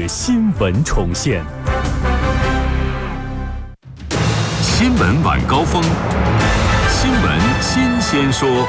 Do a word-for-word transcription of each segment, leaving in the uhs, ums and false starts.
新闻重现。 新闻晚高峰，新闻新鲜说。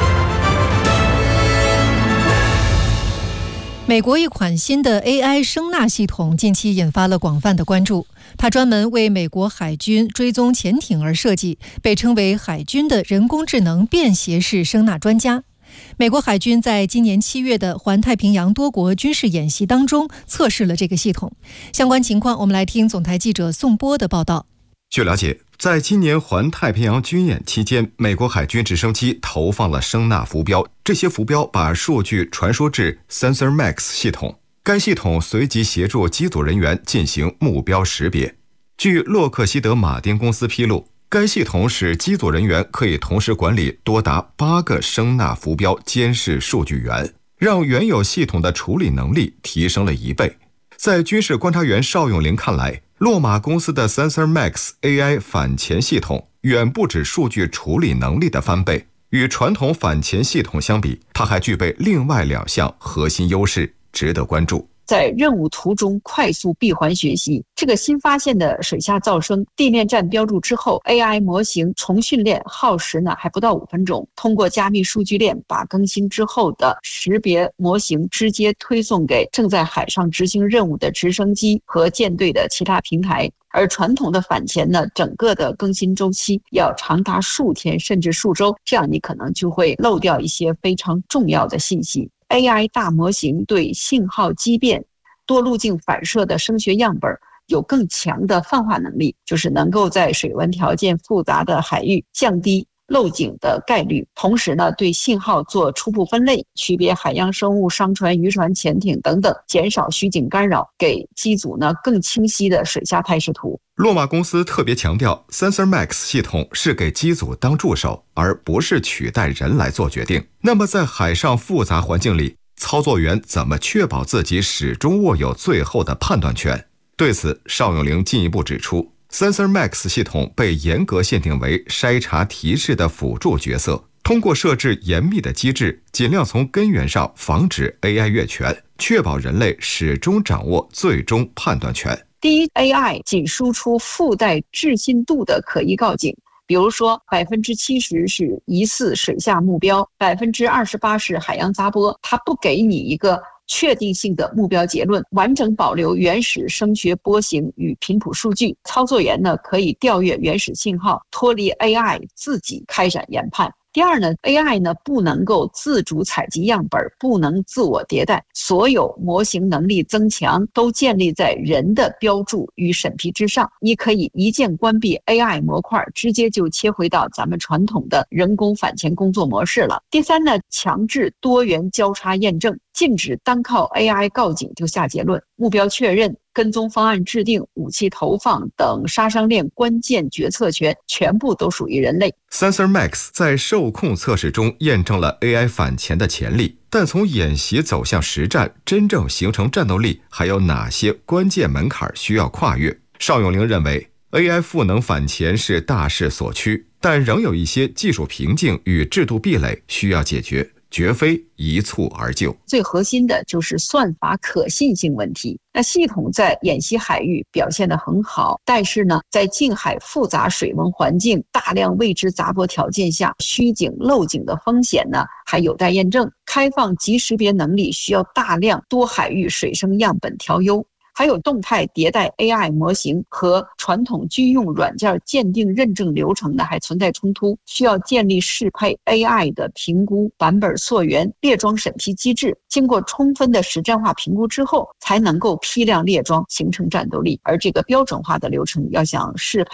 美国一款新的 A I 声纳系统近期引发了广泛的关注。它专门为美国海军追踪潜艇而设计，被称为海军的人工智能便携式声纳专家。美国海军在今年七月的环太平洋多国军事演习当中测试了这个系统。相关情况，我们来听总台记者宋波的报道。 据了解，在今年环太平洋军演期间，美国海军直升机投放了声纳浮标，这些浮标把数据传输至 Sensor Max 系统，该系统随即协助机组人员进行目标识别。据洛克希德马丁公司披露，该系统使机组人员可以同时管理多达八个声纳浮标监视数据源，让原有系统的处理能力提升了一倍。在军事观察员邵永林看来，洛马公司的 Sensor Max A I 反潜系统远不止数据处理能力的翻倍，与传统反潜系统相比，它还具备另外两项核心优势，值得关注。 在任务途中快速闭环学习，这个新发现的水下噪声地面站标注之后， A I 模型重训练耗时呢还不到五分钟，通过加密数据链把更新之后的识别模型直接推送给正在海上执行任务的直升机和舰队的其他平台。而传统的反潜呢，整个的更新周期要长达数天甚至数周，这样你可能就会漏掉一些非常重要的信息。A I 大模型对信号畸变、多路径反射的声学样本有更强的泛化能力，就是能够在水文条件复杂的海域降低漏井的概率，同时呢，对信号做初步分类，区别海洋生物、商船、渔船、潜艇等等，减少虚景干扰，给机组呢更清晰的水下态势图。 洛马公司特别强调 Sensor Max 系统是给机组当助手，而不是取代人来做决定。那么在海上复杂环境里，操作员怎么确保自己始终握有最后的判断权？对此，邵永龄进一步指出， Sensor Max 系统被严格限定为筛查提示的辅助角色，通过设置严密的机制，尽量从根源上防止 A I 越权，确保人类始终掌握最终判断权。 第一 ，A I 仅输出附带置信度的可疑告警，比如说 百分之七十 是疑似水下目标， 百分之二十八 是海洋杂波，它不给你一个确定性的目标结论，完整保留原始声学波形与频谱数据。操作员呢可以调阅原始信号，脱离 A I 自己开展研判。第二呢 ，A I 呢不能够自主采集样本，不能自我迭代，所有模型能力增强都建立在人的标注与审批之上。你可以一键关闭 A I 模块，直接就切回到咱们传统的人工反潜工作模式了。第三呢，强制多元交叉验证，禁止单靠 A I 告警就下结论，目标确认、跟踪方案制定、武器投放等杀伤链关键决策权全部都属于人类。 Sensor Max 在受控测试中验证了 A I 反潜的潜力，但从演习走向实战，真正形成战斗力还有哪些关键门槛需要跨越？邵永龄认为 A I 赋能反潜是大势所趋，但仍有一些技术瓶颈与制度壁垒需要解决，绝非一蹴而就。 最核心的就是算法可信性问题。那系统在演习海域表现得很好，但是呢，在近海复杂水文环境、大量未知杂波条件下，虚景漏井的风险呢还有待验证。开放即识别能力需要大量多海域水声样本调优。还有动态迭代 A I 模型和传统军用软件鉴定认证流程呢还存在冲突，需要建立适配 A I 的评估、版本溯源、列装审批机制，经过充分的实战化评估之后，才能够批量列装形成战斗力。而这个标准化的流程要想适配